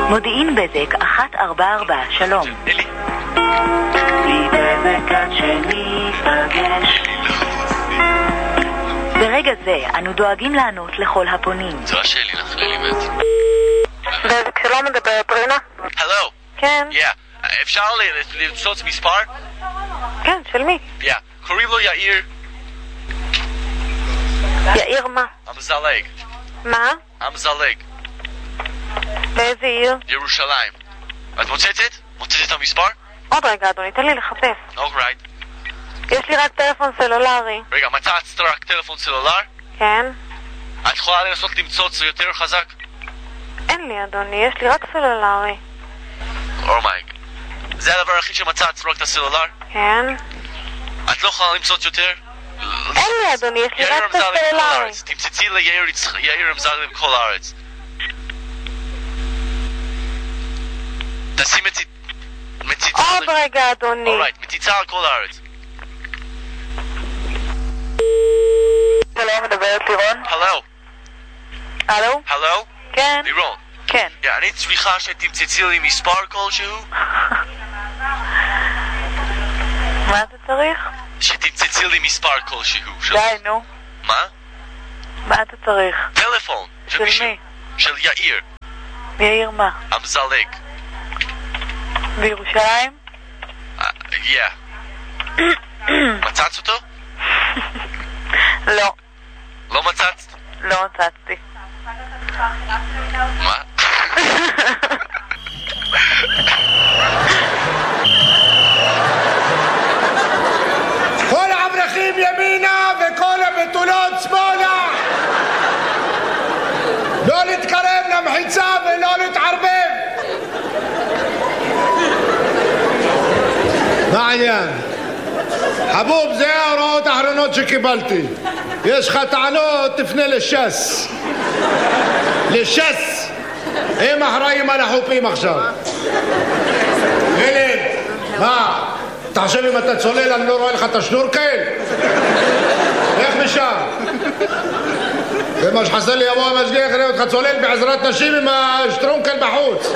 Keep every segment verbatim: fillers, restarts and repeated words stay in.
מודיעין בזק אחת ארבע ארבע, שלום. אלי. לי בזק עד שניפגש. ברגע זה אנו דואגים לענות לכל הפונים. זו השאלי לך ללימד. בזק שלום, מדברת רינה? הלו. כן. יא. אפשר למצוץ מספר? כן, של מי? יא. קוראים לו יאיר. יאיר מה? המזלג. מה? המזלג. באיזה עיר? ירושלים. את מוצצת? מוצצת המספר? עוד רגע אדוני, תן לי לחפש. אוקיי. יש לי רק טלפון סלולרי. רגע, מצאת רק טלפון סלולר? כן. את יכולה לנסות למצוץ יותר חזק? אין לי אדוני, יש לי רק סלולרי. אומייג. זה הדבר הכי שמצאת, רק את הסלולר? כן. את לא יכולה למצוץ יותר? אין לי אדוני, יש לי רק את הסלולרי. תמצצי ליאיר אמזלג בכל הארץ. תעשי מציצה... עוד רגע אדוני. אורייט, מציצה על כל הארץ. שלום, מדברת לירון? הלו. הלו? הלו? כן. לירון. כן. אני צריכה שתמצצי לי מספר כלשהו? מה אתה צריך? שתמצצי לי מספר כלשהו. די, נו. מה? מה אתה צריך? טלפון. של מי? של יאיר. יאיר מה? המזלג. בירושלים? יא. מצאת אותו? לא. לא מצאת? לא מצאתי. מה? כל האברכים ימינה וכל הבתולות שמאלה. לא להתקרב למחיצה ולא להתערבב. מה העניין? חבוב, זה ההוראות האחרונות שקיבלתי. יש לך טענות, תפנה לש"ס. לש"ס. הם אחראים על החופים עכשיו. ילד, מה? אתה חושב אם אתה צולל אני לא רואה לך את השנורקל? איך משם? זה מה שחסר לי, יבוא המשגיח יראה אותך צולל בעזרת נשים עם השטרונקל בחוץ.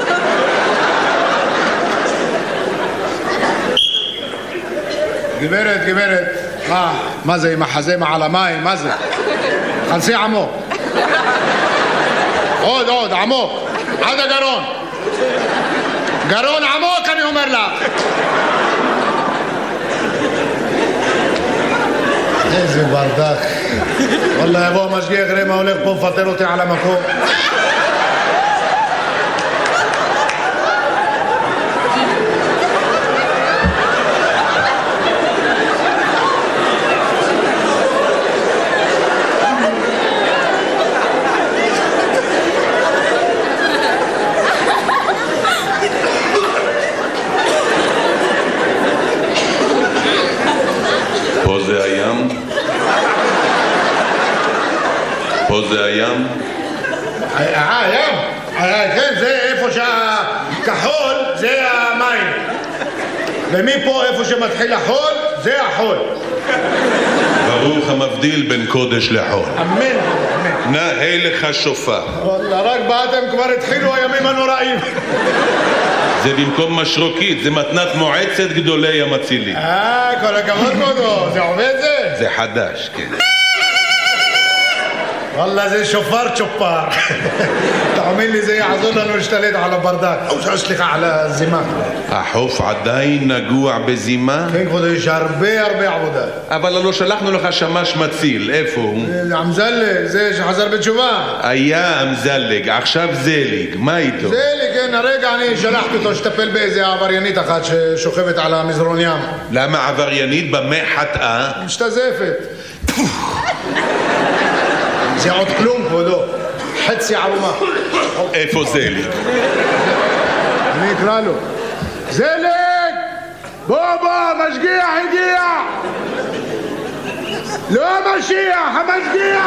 גברת, גברת, מה? מה זה עם החזה מעל המים? מה זה? חנסי עמוק. עוד, עוד, עמוק. עד הגרון. גרון עמוק אני אומר לך. איזה ברדק. וואלה יבוא המשגיח יראה מה הולך פה מפטר אותי על המקום. פה זה הים? פה זה הים? אה, ים? כן, זה איפה שהכחול זה המים. ומפה איפה שמתחיל החול זה החול. ברוך המבדיל בין קודש לחול. אמן, אמן. נאה לך שופר. וואלה, רק באתם כבר התחילו הימים הנוראים. זה במקום משרוקית, זה מתנת מועצת גדולי המצילים. אה, כל הכבוד כבודו, זה עובד זה? זה חדש, כן. וואלה, זה שופר צ'ופר. תאמין לי, זה יעזור לנו להשתלט על הברדק. או סליחה, על הזימה. החוף עדיין נגוע בזימה? כן, כבודו, יש הרבה הרבה עבודה. אבל לא שלחנו לך שמש מציל, איפה הוא? אמזלג, זה שחזר בתשובה. היה אמזלג, עכשיו זליג, מה איתו? זליג, כן, הרגע אני שלחתי אותו שטפל באיזה עבריינית אחת ששוכבת על המזרון ים. למה עבריינית? במה חטאה? משתזפת. זה עוד כלום, כבודו. חצי ערומה. איפה זליג? אני אקרא לו. זליג! בוא בוא, משגיח הגיע! לא המשיח, המשגיח!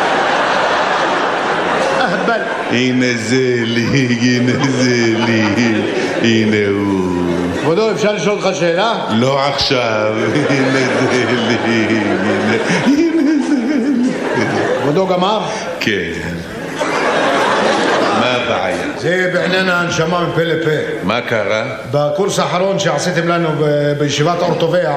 אהבל. הנה זליג, הנה זליג, הנה הוא. כבודו, אפשר לשאול אותך שאלה? לא עכשיו, הנה זליג, הנה, הנה זליג. כבודו גמר? כן. מה הבעיה? זה בעניין ההנשמה מפה לפה. מה קרה? בקורס האחרון שעשיתם לנו ב- בישיבת אור טובע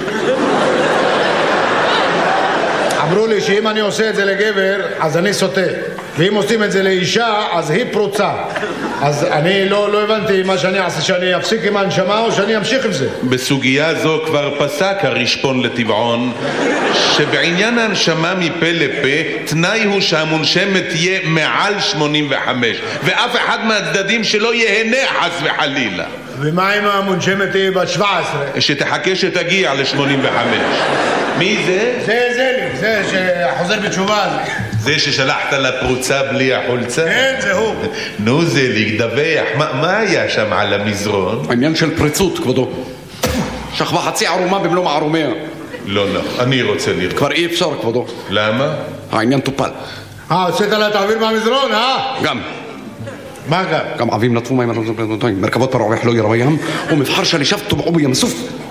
אמרו לי שאם אני עושה את זה לגבר אז אני סוטה, ואם עושים את זה לאישה אז היא פרוצה. אז אני לא, לא הבנתי מה שאני אעשה, שאני אפסיק עם ההנשמה או שאני אמשיך עם זה. בסוגיה זו כבר פסק הרשפון לטבעון שבעניין ההנשמה מפה לפה תנאי הוא שהמונשמת תהיה מעל שמונים וחמש ואף אחד מהצדדים שלא יהנה חס וחלילה. ומה אם המונשמת היא בת שבע עשרה? שתחכה שתגיע ל-שמונים וחמש. מי זה? זה זה לי, זה שחוזר בתשובה הזה. זה ששלחת לפרוצה בלי החולצה? כן, זה הוא. נו זה לי, דווח, מה, מה היה שם על המזרון? העניין של פריצות, כבודו. שכבה חצי ערומה במלוא מערומיה. לא, לא, אני רוצה לראות. כבר אי אפשר, כבודו. למה? העניין טופל. אה, הוצאת לה את האוויר מהמזרון, אה? גם. מה גם? גם עבים נטפו מים מרכבות פרעוח לא ירווה ים ומבחר שהלישב טובעו בים סוף.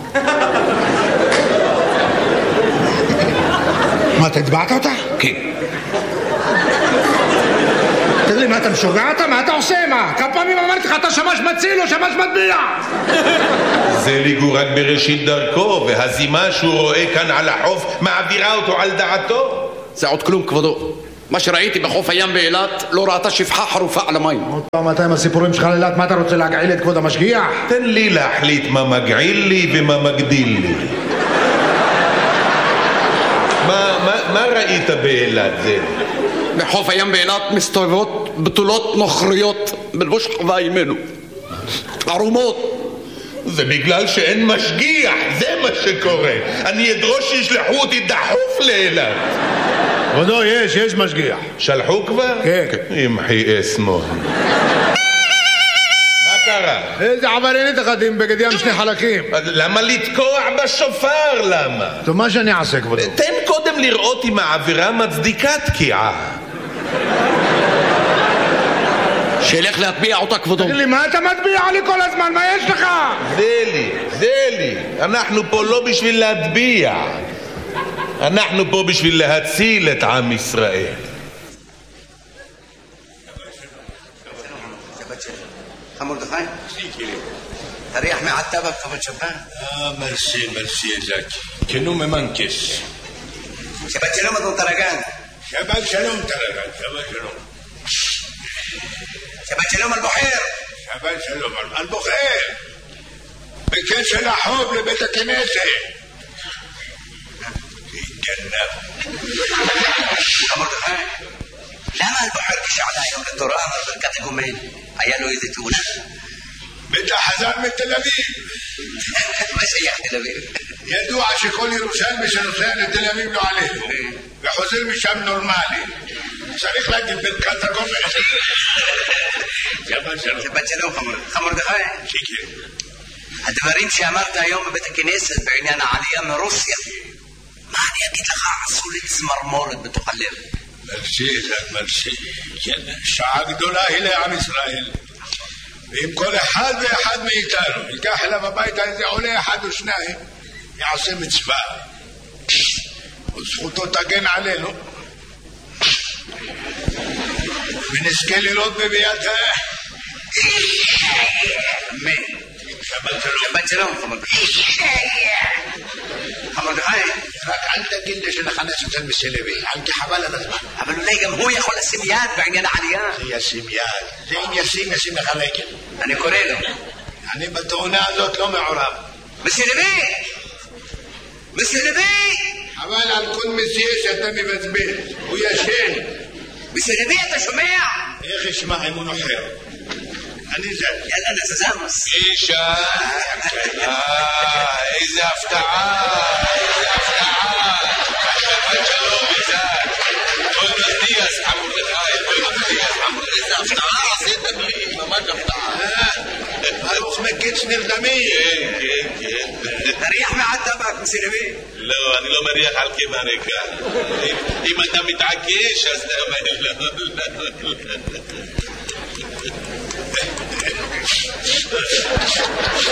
מה, אתה הצבעת אותה? כן. תגיד לי, מה, אתה משוגע אותה? מה אתה עושה? מה? כמה פעמים אמרתי לך, אתה שמש מציל או שמש מטביע? זה ליגו רק בראשית דרכו, והזימה שהוא רואה כאן על החוף מעבירה אותו על דעתו. זה עוד כלום, כבודו. מה שראיתי בחוף הים באילת לא ראתה שפחה חרופה על המים. עוד פעם אתה עם הסיפורים שלך לאילת, מה אתה רוצה להגעיל את כבוד המשגיח? תן לי להחליט מה מגעיל לי ומה מגדיל לי. מה, מה, מה ראית באילת זה? בחוף הים באילת מסתובבות בתולות נוכריות בלבוש חווה אימנו. ערומות. זה בגלל שאין משגיח, זה מה שקורה. אני אדרוש שישלחו אותי דחוף לאילת. כבודו, יש, יש משגיח. שלחו כבר? כן. ימחי אסמו. מה קרה? איזה עבריינית אחת עם בגד ים שני חלקים. למה לתקוע בשופר? למה? טוב, מה שאני אעשה, כבודו? תן קודם לראות אם העבירה מצדיקה תקיעה. שילך להטביע אותה, כבודו. תגיד לי, מה אתה מטביע לי כל הזמן? מה יש לך? זה לי, זה לי. אנחנו פה לא בשביל להטביע. אנחנו פה בשביל להציל את עם ישראל. מרדכי? תריח מעט טבק, כבוד שפן. אה, מרסי, מרסי, זקי. כנו ממנקס. שבת שלום, אדון טרגן. שבת שלום, טרגן, שבת שלום. שבת שלום, אלבוחר. שבת שלום, אלבוחר. בקשר החוב לבית הכנסת. גנב. מרדכי, למה אלבוחר כשעלה היום לתורה אמר ברכת הגומן? היה לו איזה תאונה? בטח חזר מתל אביב. מה שייך תל אביב? ידוע שכל ירושלמי שנוסע לתל אביב לא עליו וחוזר משם נורמלי. צריך להגיד ברכת הגומן. שבת שלום. שבת שלום, מרדכי. כן. הדברים שאמרת היום בבית הכנסת בעניין העלייה מרוסיה, מה אני אגיד לך? עשו לי צמרמורת בתוך הלב. מרסי, זק מרסי. שעה גדולה היא לעם ישראל. ואם כל אחד ואחד מאיתנו ייקח אליו הביתה איזה עולה אחד או שניים, יעשה מצווה וזכותו תגן עלינו ונזכה לראות בביאת אמן. שבת שלום, חמרדכי. חמרדכי, רק אל תגיד לי שנחנס אצל מסלבי, כי חבל על הזמן. אבל אולי גם הוא יכול לשים יד בעניין העלייה. זה ישים יד, זה אם ישים ישים לך רגל. אני קורא לו. אני בתאונה הזאת לא מעורב. מסלבי! מסלבי! חבל על כל מסיע שאתה מבזבז, הוא ישן. מסלבי, אתה שומע? איך ישמע אם הוא נוחר? אני זה. יאללה, נזזמוס. אישה, איזה הפתעה, איזה הפתעה. שבת שלום, איזק. בואי דיאס, חמורדכי, בואי דיאס, חמורדכי. איזה הפתעה עשיתם לי, ממש הפתעה. ערוץ מקיץ נרדמים. כן, כן, כן. תריח מעט טבק, מסלבי. לא, אני לא מריח על קיבה ריקה. אם אתה מתעקש, אז אתה אומר לא.